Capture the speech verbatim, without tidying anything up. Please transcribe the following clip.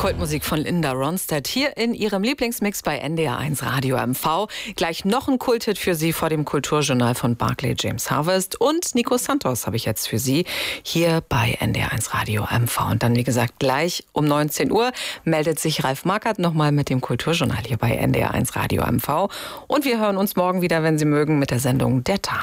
Kultmusik von Linda Ronstadt hier in ihrem Lieblingsmix bei N D R eins Radio M V. Gleich noch ein Kulthit für Sie vor dem Kulturjournal von Barclay James Harvest. Und Nico Santos habe ich jetzt für Sie hier bei N D R eins Radio M V. Und dann, wie gesagt, gleich um neunzehn Uhr meldet sich Ralf Markert nochmal mit dem Kulturjournal hier bei N D R eins Radio M V. Und wir hören uns morgen wieder, wenn Sie mögen, mit der Sendung Der Tag.